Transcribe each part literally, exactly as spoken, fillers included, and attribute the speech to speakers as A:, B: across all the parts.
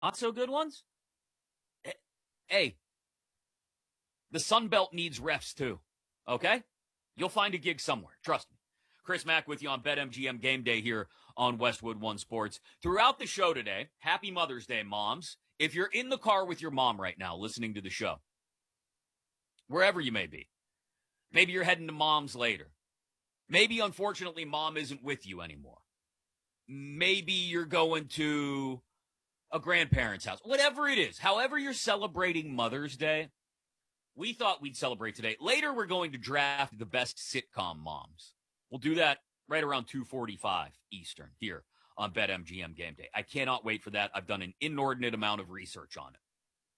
A: Not so good ones? Hey, the Sun Belt needs refs too, okay? You'll find a gig somewhere, trust me. Chris Mack with you on BetMGM Game Day here on Westwood One Sports. Throughout the show today, happy Mother's Day, moms. If you're in the car with your mom right now listening to the show, wherever you may be, maybe you're heading to mom's later. Maybe, unfortunately, mom isn't with you anymore. Maybe you're going to a grandparent's house. Whatever it is, however you're celebrating Mother's Day, we thought we'd celebrate today. Later, we're going to draft the best sitcom moms. We'll do that right around two forty-five Eastern here on BetMGM Game Day. I cannot wait for that. I've done an inordinate amount of research on it.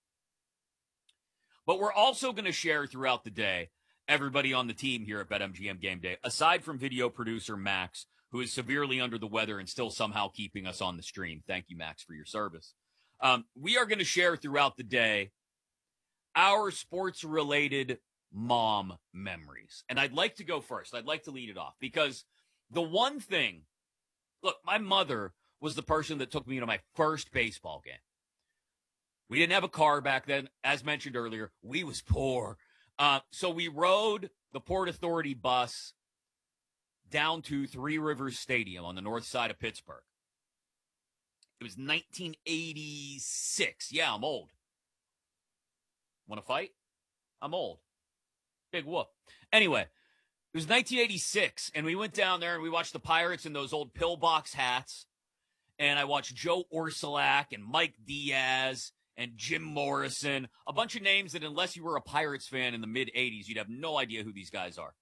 A: But we're also going to share throughout the day everybody on the team here at BetMGM Game Day, aside from video producer Max, who is severely under the weather and still somehow keeping us on the stream. Thank you, Max, for your service. Um, we are going to share throughout the day our sports-related mom memories. And I'd like to go first. I'd like to lead it off because the one thing, look, my mother was the person that took me to my first baseball game. We didn't have a car back then. As mentioned earlier, we was poor. Uh, so we rode the Port Authority bus down to Three Rivers Stadium on the north side of Pittsburgh. It was nineteen eighty-six. Yeah, I'm old. Want to fight? I'm old. Big whoop. Anyway, it was nineteen eighty-six, and we went down there and we watched the Pirates in those old pillbox hats. And I watched Joe Orsulak and Mike Diaz and Jim Morrison, a bunch of names that unless you were a Pirates fan in the mid-eighties, you'd have no idea who these guys are.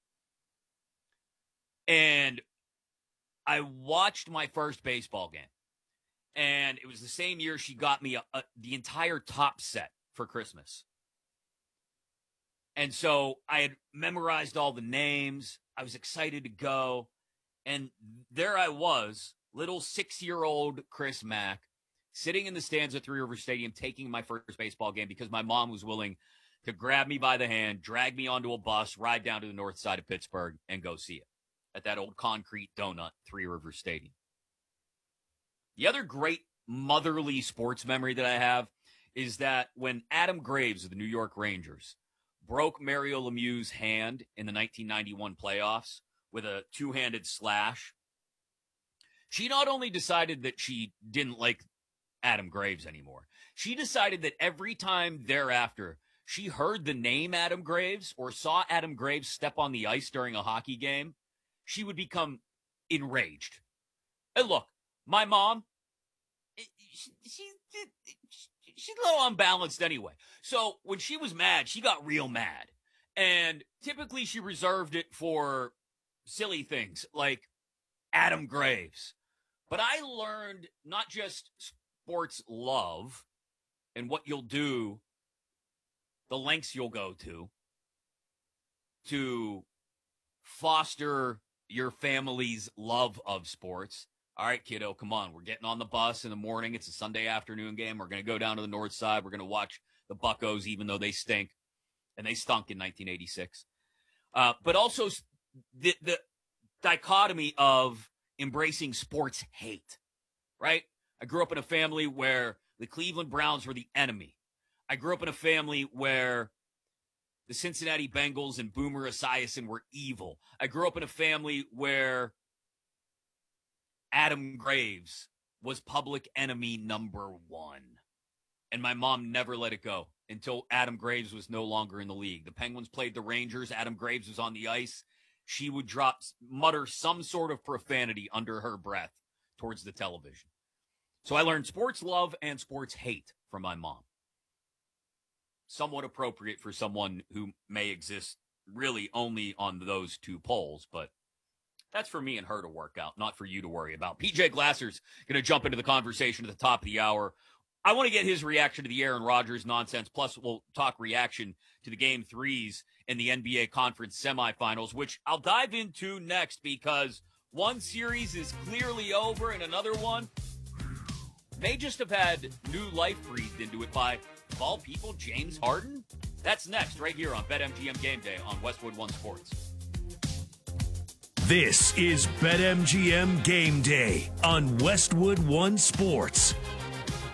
A: And I watched my first baseball game. And it was the same year she got me a, a, the entire top set for Christmas. And so I had memorized all the names. I was excited to go. And there I was, little six-year-old Chris Mack, sitting in the stands at Three Rivers Stadium, taking my first baseball game because my mom was willing to grab me by the hand, drag me onto a bus, ride down to the north side of Pittsburgh, and go see it at that old concrete donut, Three Rivers Stadium. The other great motherly sports memory that I have is that when Adam Graves of the New York Rangers broke Mario Lemieux's hand in the nineteen ninety-one playoffs with a two-handed slash, she not only decided that she didn't like Adam Graves anymore, she decided that every time thereafter she heard the name Adam Graves or saw Adam Graves step on the ice during a hockey game, she would become enraged. And look, my mom, she, she, she's a little unbalanced anyway. So when she was mad, she got real mad. And typically she reserved it for silly things like Adam Graves. But I learned not just sports love and what you'll do, the lengths you'll go to, to foster your family's love of sports. All right, kiddo, come on. We're getting on the bus in the morning. It's a Sunday afternoon game. We're going to go down to the north side. We're going to watch the Buccos, even though they stink. And they stunk in nineteen eighty-six. Uh, but also the, the dichotomy of embracing sports hate, right? I grew up in a family where the Cleveland Browns were the enemy. I grew up in a family where the Cincinnati Bengals and Boomer Esiason were evil. I grew up in a family where Adam Graves was public enemy number one. And my mom never let it go until Adam Graves was no longer in the league. The Penguins played the Rangers. Adam Graves was on the ice. She would drop, mutter some sort of profanity under her breath towards the television. So I learned sports love and sports hate from my mom. Somewhat appropriate for someone who may exist really only on those two poles, but that's for me and her to work out, not for you to worry about. P J Glasser's going to jump into the conversation at the top of the hour. I want to get his reaction to the Aaron Rodgers nonsense, plus we'll talk reaction to the game threes in the N B A conference semifinals, which I'll dive into next because one series is clearly over and another one may just have had new life breathed into it by, of all people, James Harden. That's next right here on BetMGM Game Day on Westwood One Sports.
B: This is BetMGM Game Day on Westwood One Sports.